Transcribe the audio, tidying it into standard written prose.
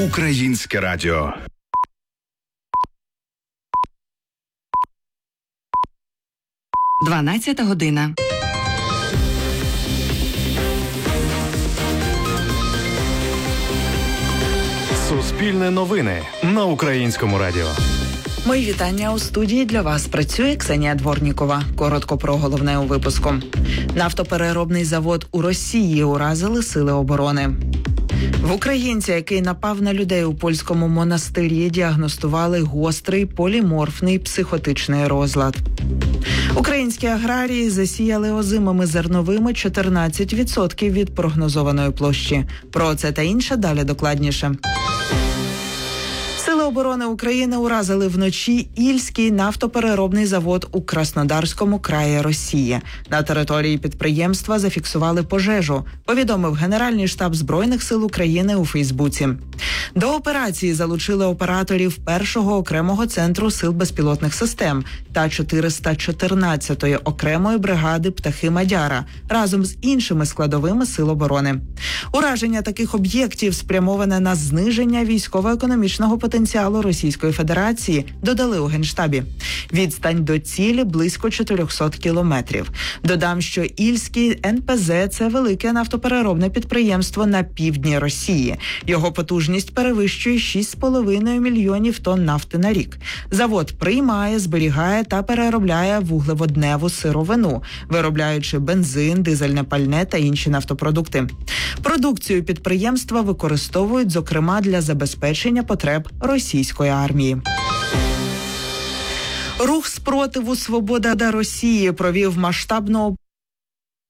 Українське радіо. Дванадцята година. Суспільне новини на Українському радіо. Мої вітання у студії. Для вас працює Ксенія Дворнікова. Коротко про головне у випуску. Нафтопереробний завод у Росії уразили сили оборони. В українця, який напав на людей у польському монастирі, діагностували гострий поліморфний психотичний розлад. Українські аграрії засіяли озимими зерновими 14% від прогнозованої площі. Про це та інше далі докладніше. Сили оборони України уразили вночі Ільський нафтопереробний завод у Краснодарському краї Росії. На території підприємства зафіксували пожежу, повідомив Генеральний штаб Збройних сил України у Фейсбуці. До операції залучили операторів 1-го окремого центру сил безпілотних систем та 414-ї окремої бригади «Птахи Мадяра» разом з іншими складовими сил оборони. Ураження таких об'єктів спрямоване на зниження військово-економічного потенціалу Російської Федерації, додали у Генштабі. Відстань до цілі близько 400 кілометрів. Додам, що Ільський НПЗ – це велике нафтопереробне підприємство на півдні Росії. Його потужність перевищує 6,5 мільйонів тонн нафти на рік. Завод приймає, зберігає та переробляє вуглеводневу сировину, виробляючи бензин, дизельне пальне та інші нафтопродукти. Продукцію підприємства використовують, зокрема, для забезпечення потреб російської армії. Рух спротиву «Свобода Росії» провів масштабну